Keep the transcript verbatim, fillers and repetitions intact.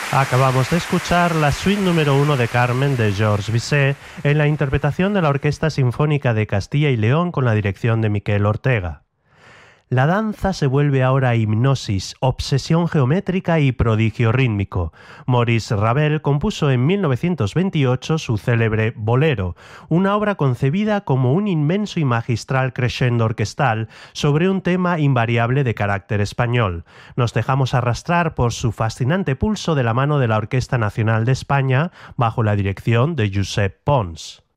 Acabamos de escuchar la suite número uno de Carmen de Georges Bizet en la interpretación de la Orquesta Sinfónica de Castilla y León con la dirección de Miquel Ortega. La danza se vuelve ahora hipnosis, obsesión geométrica y prodigio rítmico. Maurice Ravel compuso en mil novecientos veintiocho su célebre Bolero, una obra concebida como un inmenso y magistral crescendo orquestal sobre un tema invariable de carácter español. Nos dejamos arrastrar por su fascinante pulso de la mano de la Orquesta Nacional de España, bajo la dirección de Josep Pons.